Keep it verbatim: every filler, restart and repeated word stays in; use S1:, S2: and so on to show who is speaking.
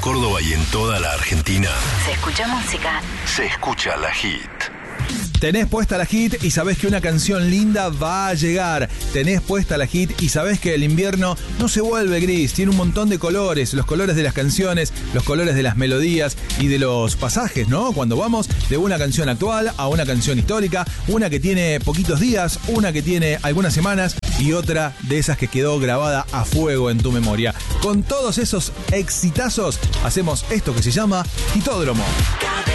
S1: Córdoba y en toda la Argentina.
S2: Se escucha música.
S1: Se escucha La Hit.
S3: Tenés puesta la Hit y sabés que una canción linda va a llegar. Tenés puesta la Hit y sabés que el invierno no se vuelve gris. Tiene un montón de colores. Los colores de las canciones, los colores de las melodías y de los pasajes, ¿no? Cuando vamos de una canción actual a una canción histórica. Una que tiene poquitos días, una que tiene algunas semanas y otra de esas que quedó grabada a fuego en tu memoria. Con todos esos exitazos hacemos esto que se llama Hitódromo.